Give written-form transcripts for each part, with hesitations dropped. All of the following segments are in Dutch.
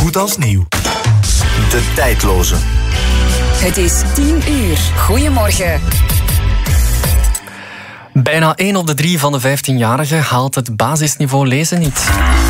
goed als nieuw. De tijdloze. Het is 10 uur. Goedemorgen. Bijna 1 op de 3 van de 15-jarigen haalt het basisniveau lezen niet.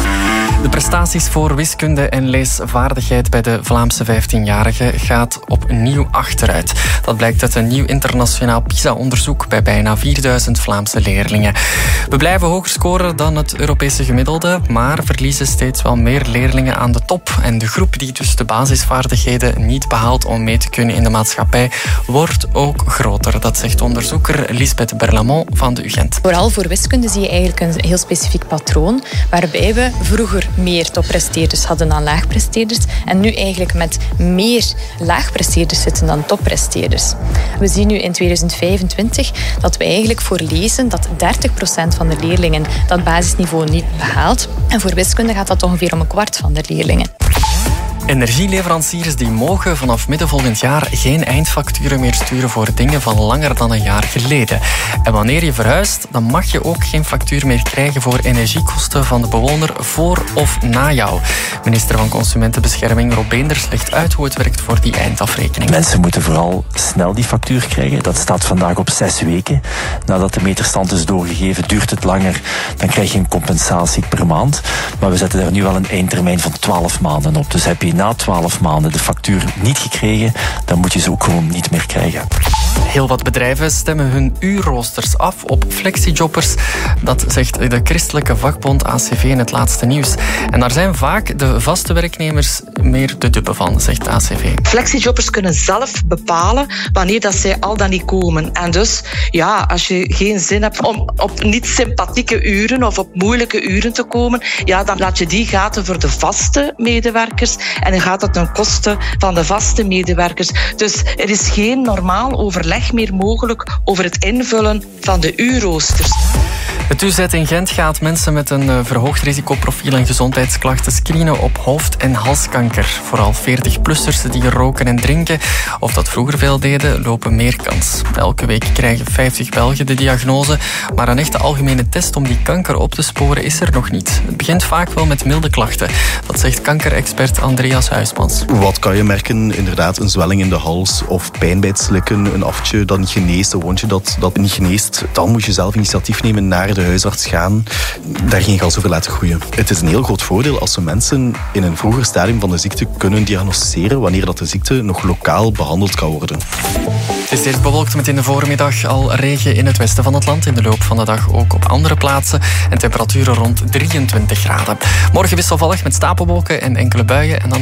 De prestaties voor wiskunde en leesvaardigheid bij de Vlaamse 15-jarigen gaat opnieuw achteruit. Dat blijkt uit een nieuw internationaal PISA-onderzoek bij bijna 4000 Vlaamse leerlingen. We blijven hoger scoren dan het Europese gemiddelde, maar verliezen steeds wel meer leerlingen aan de top. En de groep die dus de basisvaardigheden niet behaalt om mee te kunnen in de maatschappij, wordt ook groter. Dat zegt onderzoeker Lisbeth Berlamont van de UGent. Vooral voor wiskunde zie je eigenlijk een heel specifiek patroon, waarbij we vroeger meer toppresteerders hadden dan laagpresteerders en nu eigenlijk met meer laagpresteerders zitten dan toppresteerders. We zien nu in 2025 dat we eigenlijk voor lezen dat 30% van de leerlingen dat basisniveau niet behaalt. En voor wiskunde gaat dat ongeveer om een kwart van de leerlingen. Energieleveranciers die mogen vanaf midden volgend jaar geen eindfacturen meer sturen voor dingen van langer dan een jaar geleden. En wanneer je verhuist, dan mag je ook geen factuur meer krijgen voor energiekosten van de bewoner voor of na jou. Minister van Consumentenbescherming Rob Beenders legt uit hoe het werkt voor die eindafrekening. Mensen moeten vooral snel die factuur krijgen. Dat staat vandaag op 6 weken. Nadat de meterstand is doorgegeven, duurt het langer. Dan krijg je een compensatie per maand. Maar we zetten daar nu wel een eindtermijn van 12 maanden op. Dus heb je na 12 maanden de factuur niet gekregen, dan moet je ze ook gewoon niet meer krijgen. Heel wat bedrijven stemmen hun uurroosters af op flexijobbers. Dat zegt de christelijke vakbond ACV in het laatste nieuws. En daar zijn vaak de vaste werknemers meer de dupe van, zegt ACV. Flexijobbers kunnen zelf bepalen wanneer dat zij al dan niet komen. En dus, ja, als je geen zin hebt om op niet sympathieke uren of op moeilijke uren te komen, ja, dan laat je die gaten voor de vaste medewerkers en dan gaat dat ten koste van de vaste medewerkers. Dus er is geen normaal overleg meer mogelijk over het invullen van de uurroosters. Het UZ in Gent gaat mensen met een verhoogd risicoprofiel en gezondheidsklachten screenen op hoofd- en halskanker. Vooral 40-plussers die roken en drinken, of dat vroeger veel deden, lopen meer kans. Elke week krijgen 50 Belgen de diagnose, maar een echte algemene test om die kanker op te sporen is er nog niet. Het begint vaak wel met milde klachten. Dat zegt kankerexpert Andreas Huismans. Wat kan je merken? Inderdaad, een zwelling in de hals of pijn bij het slikken, een aftje dat niet geneest, een wondje dat niet geneest. Dan moet je zelf initiatief nemen naar de huisarts gaan, daar geen gas over laten groeien. Het is een heel groot voordeel als we mensen in een vroeger stadium van de ziekte kunnen diagnosticeren wanneer dat de ziekte nog lokaal behandeld kan worden. Het is eerst bewolkt met in de voormiddag al regen in het westen van het land. In de loop van de dag ook op andere plaatsen. En temperaturen rond 23 graden. Morgen wisselvallig met stapelwolken en enkele buien. En dan